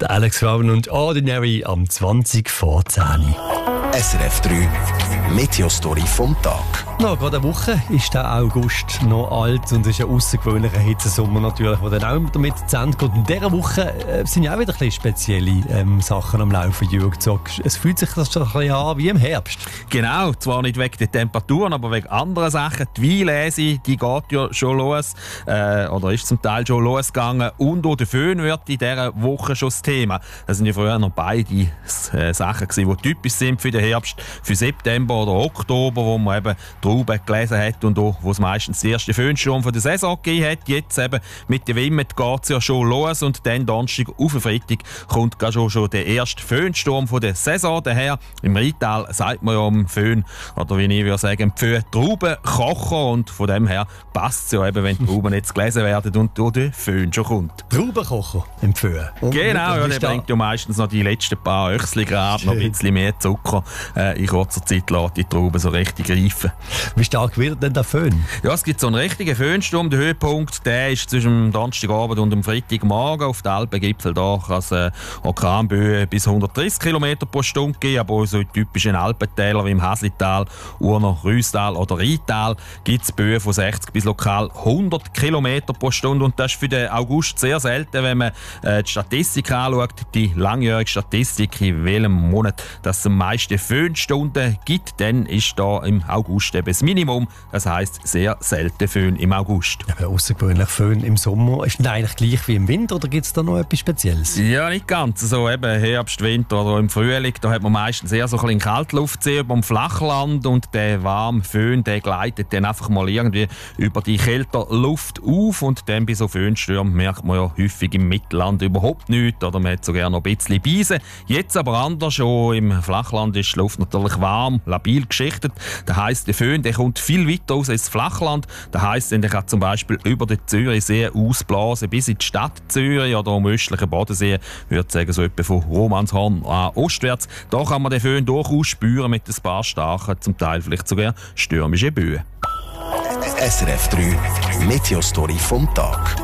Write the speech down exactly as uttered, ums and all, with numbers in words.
Der Alex Rowan und Ordinary am zwanzig vor zehn. S R F drei Meteostory vom Tag. Noch gerade eine Woche ist der August noch alt und es ist ein außergewöhnlicher Hitzesommer natürlich, der dann auch damit zu Ende geht. In dieser Woche äh, sind ja auch wieder ein bisschen spezielle ähm, Sachen am Laufen, Jürg Zock. Es fühlt sich das schon ein bisschen an wie im Herbst. Genau, zwar nicht wegen der Temperaturen, aber wegen anderen Sachen. Die Weinlese, die geht ja schon los, äh, oder ist zum Teil schon losgegangen. Und auch der Föhn wird in dieser Woche schon das Thema. Das sind ja früher noch beide äh, Sachen gewesen, die typisch sind für den Herbst, für September oder Oktober, wo man eben Trauben gelesen hat und auch, wo es meistens der erste Föhnsturm von der Saison gegeben hat. Jetzt eben mit der Wimmet geht es ja schon los und dann Donnerstag auf den Freitag kommt schon, schon der erste Föhnsturm von der Saison daher. Im Rheintal sagt man ja am Föhn, oder wie ich würde sagen, Pfö Traubenkocher, und von dem her passt es ja eben, wenn die Trauben jetzt gelesen werden und durch den Föhn schon kommt. Traubenkocher im Pfö. Genau, ja, der bringt ja meistens noch die letzten paar Öchsli gerade, noch ein bisschen mehr Zucker. Äh, in kurzer Zeit lässt die Trauben so richtig reifen. Wie stark wird denn der Föhn? Ja, es gibt so einen richtigen Föhnsturm. Der Höhepunkt, der ist zwischen dem Donnerstagabend und dem Freitagmorgen. Auf den Alpengipfel da kann es äh, Orkanböen bis hundertdreissig Kilometer pro Stunde geben, aber auch so in typischen Alpentäler wie im Haslital, Urner, Rüstal oder Rheintal gibt es Böen von sechzig bis lokal hundert Kilometer pro Stunde, und das ist für den August sehr selten, wenn man äh, die Statistik anschaut, die langjährige Statistik, in welchem Monat das am meisten Föhnstunden gibt, dann ist da im August eben das Minimum. Das heisst, sehr selten Föhn im August. Ja, außergewöhnlich Föhn im Sommer. Ist denn eigentlich gleich wie im Winter oder gibt es da noch etwas Spezielles? Ja, nicht ganz. So eben Herbst, Winter oder im Frühling, da hat man meistens eher so ein bisschen Kaltluftsee über dem Flachland, und der warme Föhn, der gleitet dann einfach mal irgendwie über die kältere Luft auf, und dann bei so Föhnstürmen merkt man ja häufig im Mittelland überhaupt nichts, oder man hat sogar noch ein bisschen Beise. Jetzt aber anders, schon im Flachland ist die Luft natürlich warm, labil geschichtet. Das heisst, der Föhn, der kommt viel weiter aus als das Flachland. Das heisst, der kann zum Beispiel über den Zürichsee ausblasen bis in die Stadt Zürich oder am östlichen Bodensee, würde ich sagen, so etwa von Romanshorn an ostwärts. Da kann man den Föhn durchaus spüren mit ein paar starken, zum Teil vielleicht sogar stürmischen Böen. S R F drei Meteostory vom Tag.